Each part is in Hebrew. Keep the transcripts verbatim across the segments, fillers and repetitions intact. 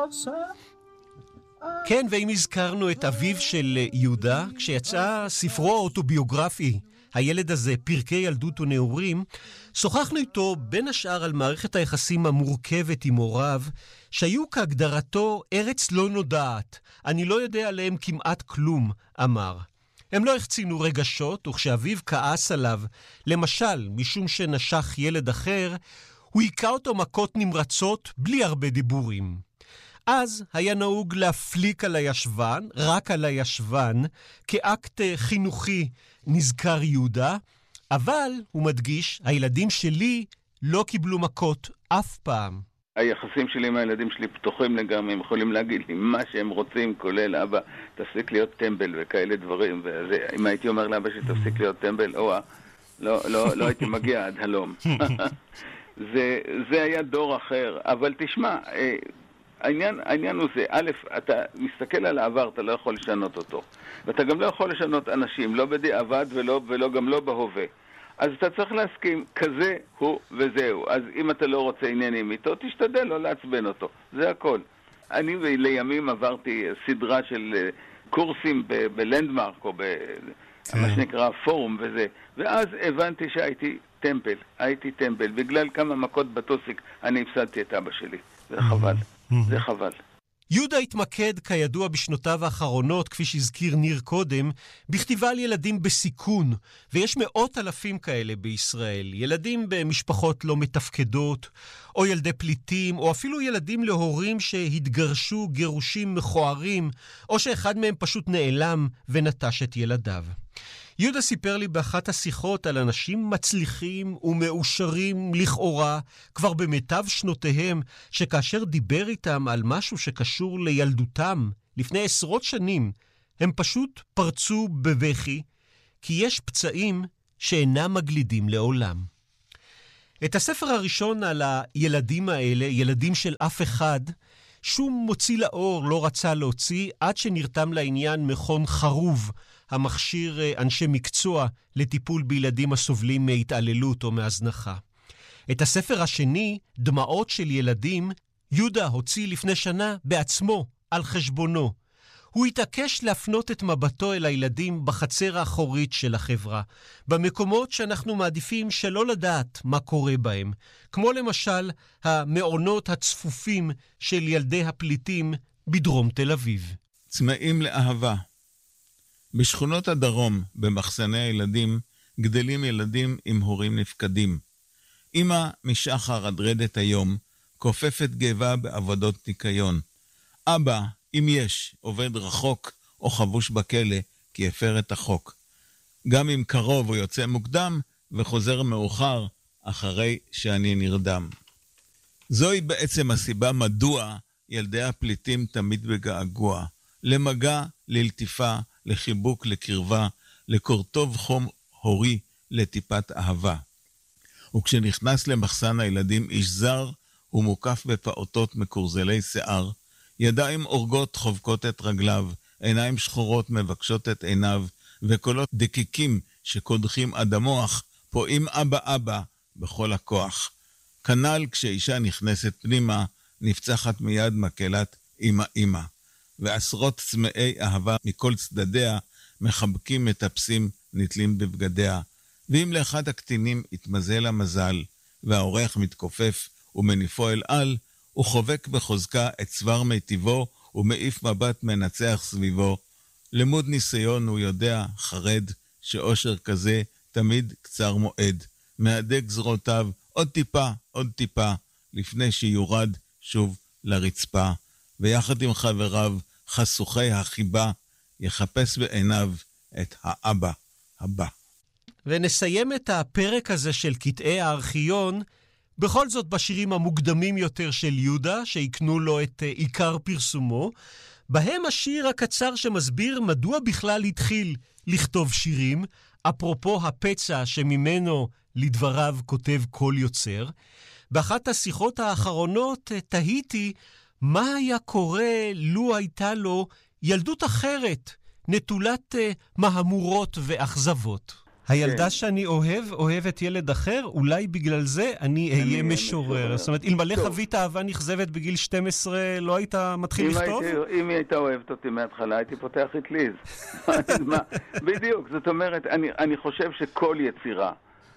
כן, ואם הזכרנו את אביו של יהודה, כשיצא ספרו האוטוביוגרפי, הילד הזה, פרקי ילדות ונעורים, שוחחנו איתו בין השאר על מערכת היחסים המורכבת עם הוריו, שהיו כהגדרתו ארץ לא נודעת. אני לא יודע עליהם כמעט כלום, אמר. הם לא החצינו רגשות, וכשאביו כעס עליו, למשל, משום שנשך ילד אחר, הוא היקע אותו מכות נמרצות בלי הרבה דיבורים. אז היה נהוג להפליק על הישבן, רק על הישבן, כאקט חינוכי נזכר יהודה, אבל, הוא מדגיש, הילדים שלי לא קיבלו מכות אף פעם. היחסים שלי עם הילדים שלי פתוחים לגמרי, הם יכולים להגיד לי מה שהם רוצים, כולל אבא, תפסיק להיות טמבל וכאלה דברים, ואם הייתי אומר לאבא שתפסיק להיות טמבל, או לא, לא, לא הייתי מגיע עד הלום. זה, זה היה דור אחר, אבל תשמע, העניין, העניין הוא זה, א', אתה מסתכל על העבר, אתה לא יכול לשנות אותו, ואתה גם לא יכול לשנות אנשים, לא בדיעבד ולא, ולא גם לא בהווה. אז אתה צריך להסכים, כזה הוא וזהו. אז אם אתה לא רוצה עניינים איתו, תשתדל לא לעצבן אותו. זה הכל. אני לימים עברתי סדרה של קורסים ב- בלנדמרק, או במה שנקרא פורום וזה, ואז הבנתי שהייתי טמפל. הייתי טמפל. בגלל כמה מכות בטוסיק אני הפסדתי את אבא שלי. זה חבל. זה חבל. יהודה התמקד כידוע בשנותיו האחרונות, כפי שהזכיר ניר קודם, בכתיבה על ילדים בסיכון, ויש מאות אלפים כאלה בישראל, ילדים במשפחות לא מתפקדות, או ילדי פליטים, או אפילו ילדים להורים שהתגרשו גירושים מכוערים, או שאחד מהם פשוט נעלם ונטש את ילדיו. יהודה סיפר לי באחת השיחות על אנשים מצליחים ומאושרים לכאורה, כבר במיטב שנותיהם, שכאשר דיבר איתם על משהו שקשור לילדותם, לפני עשרות שנים, הם פשוט פרצו בבכי, כי יש פצעים שאינם מגלידים לעולם. את הספר הראשון על הילדים האלה, ילדים של אף אחד, שום מוציא לאור לא רצה להוציא, עד שנרתם לעניין מכון חרוב, המכשיר אנשי מקצוע לטיפול בילדים הסובלים מהתעללות או מהזנחה. את הספר השני, דמעות של ילדים, יהודה הוציא לפני שנה בעצמו, על חשבונו. הוא התעקש להפנות את מבטו אל הילדים בחצר האחורית של החברה, במקומות שאנחנו מעדיפים שלא לדעת מה קורה בהם, כמו למשל המעונות הצפופים של ילדי הפליטים בדרום תל אביב. צמאים לאהבה. בשכונות הדרום, במחסני הילדים, גדלים ילדים עם הורים נפקדים. אמא משחר עד רדת היום, כופפת גאווה בעבודות ניקיון. אבא, אם יש, עובד רחוק או חבוש בכלא, כי הפר את החוק. גם אם קרוב הוא יוצא מוקדם, וחוזר מאוחר, אחרי שאני נרדם. זוהי בעצם הסיבה מדוע ילדי הפליטים תמיד בגעגוע. למגע, ללטיפה, לחיבוק, לקרבה, לקורטוב חום הורי, לטיפת אהבה. וכשנכנס למחסן הילדים איש זר, הוא מוקף בפעוטות מקורזלי שיער, ידיים אורגות חובקות את רגליו, עיניים שחורות מבקשות את עיניו, וקולות דקיקים שקודחים עד המוח, פועים אבא אבא בכל הכוח. כנ"ל כשאישה נכנסת פנימה, נפצחת מיד מקהלת אמא אמא. ועשרות צמאי אהבה מכל צדדיה מחבקים מטפסים נתלים בבגדיה. ואם לאחד הקטינים התמזל המזל, והעורך מתכופף ומניפו אל על, הוא חובק בחוזקה את צוואר מיטיבו ומעיף מבט מנצח סביבו. למוד ניסיון הוא יודע, חרד, שאושר כזה תמיד קצר מועד. מהדק זרועותיו עוד טיפה, עוד טיפה, לפני שיורד שוב לרצפה. ויחד עם חבריו, חסוכי החיבה, יחפש בעיניו את האבא הבא. ונסיים את הפרק הזה של קטעי הארכיון, בכל זאת בשירים המוקדמים יותר של יהודה, שיקנו לו את עיקר פרסומו, בהם השיר הקצר שמסביר מדוע בכלל התחיל לכתוב שירים, אפרופו הפצע שממנו לדבריו כותב כל יוצר. באחת השיחות האחרונות תהיתי מה היה קורה לו הייתה לו ילדות אחרת, נטולת מהמורות ואכזבות. הילדה שאני אוהב, אוהבת ילד אחר, אולי בגלל זה אני אהיה משורר. זאת אומרת, אלמלא חווית אהבה נכזבת בגיל שתים עשרה, לא היית מתחיל לכתוב? אם היא הייתה אוהבת אותי מההתחלה, הייתי פותח את ליז. בדיוק, זאת אומרת, אני חושב שכל יצירה,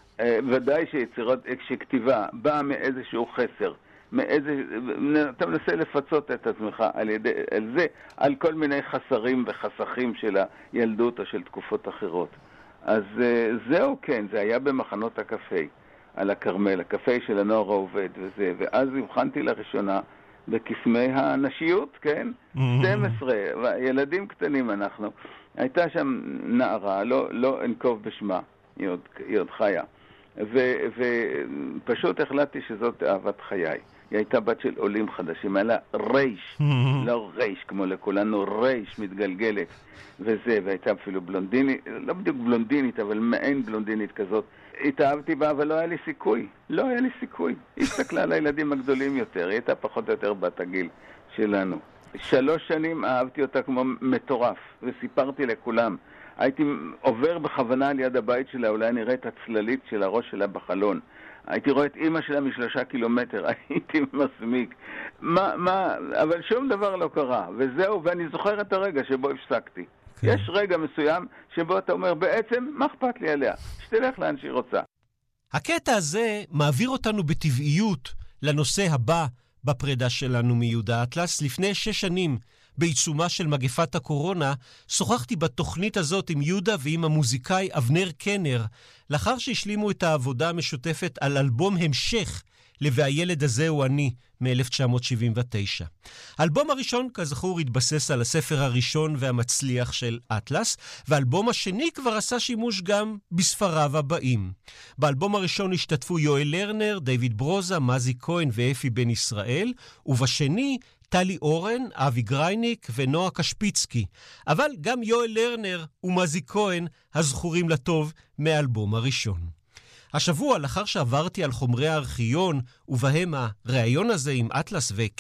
ודאי שיצירות, כשכתיבה, באה מאיזשהו חסר, מאיזה, אתה מנסה לפצות את עצמך על, ידי, על זה, על כל מיני חסרים וחסכים של הילדות או של תקופות אחרות. אז זהו, כן, זה היה במחנות הקפה, על הכרמל, הקפה של הנוער העובד וזה, ואז הבחנתי לראשונה בקסמי הנשיות, כן? שתים עשרה, ילדים קטנים אנחנו. הייתה שם נערה, לא, לא אנקוב בשמה, היא עוד, היא עוד חיה. ו, ופשוט החלטתי שזאת אהבת חיי. היא הייתה בת של עולים חדשים, היה לה רייש, לא רייש כמו לכולנו, רייש מתגלגלת וזה, והייתה אפילו בלונדינית, לא בדיוק בלונדינית, אבל מעין בלונדינית כזאת. התאהבתי בה, אבל לא היה לי סיכוי, לא היה לי סיכוי. היא הסתכלה על הילדים הגדולים יותר, היא הייתה פחות או יותר בת הגיל שלנו. שלוש שנים אהבתי אותה כמו מטורף, וסיפרתי לכולם. הייתי עובר בכוונה על יד הבית שלה, אולי נראה את הצללית של הראש שלה בחלון. הייתי רואה את אמא שלה משלושה קילומטר, הייתי מסמיק. מה, מה, אבל שום דבר לא קרה, וזהו, ואני זוכר את הרגע שבו הפסקתי. כן. יש רגע מסוים שבו אתה אומר, בעצם, מה אכפת לי עליה? שתלך לאן שהיא רוצה. הקטע הזה מעביר אותנו בטבעיות לנושא הבא בפרידה שלנו מיהודה אטלס. לפני שש שנים, בעיצומה של מגפת הקורונה, שוחחתי בתוכנית הזאת עם יהודה ועם המוזיקאי אבנר קנר, לאחר שהשלימו את העבודה המשותפת על אלבום המשך ל"והילד הזה הוא אני" מ-אלף תשע מאות שבעים ותשע. האלבום הראשון, כזכור, התבסס על הספר הראשון והמצליח של אטלס, והאלבום השני כבר עשה שימוש גם בספריו הבאים. באלבום הראשון השתתפו יואל לרנר, דיוויד ברוזה, מזי כהן ואפי בן ישראל, ובשני טלי אורן, אבי גרייניק ונועה קשפיצקי. אבל גם יואל לרנר ומזי כהן הזכורים לטוב מהאלבום הראשון. השבוע, לאחר שעברתי על חומרי הארכיון, ובהם הראיון הזה עם אטלס וקנר,